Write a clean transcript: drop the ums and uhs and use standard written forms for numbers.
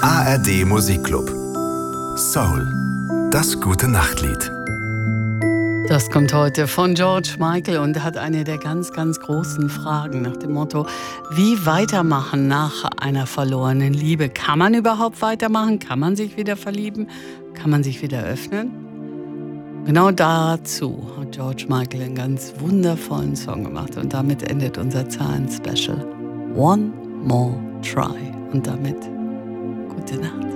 ARD Musikclub. Soul. Das gute Nachtlied. Das kommt heute von George Michael und hat eine der ganz, ganz großen Fragen nach dem Motto, wie weitermachen nach einer verlorenen Liebe? Kann man überhaupt weitermachen? Kann man sich wieder verlieben? Kann man sich wieder öffnen? Genau dazu hat George Michael einen ganz wundervollen Song gemacht und damit endet unser Zahlen-Special. One More Try. Und damit gute Nacht.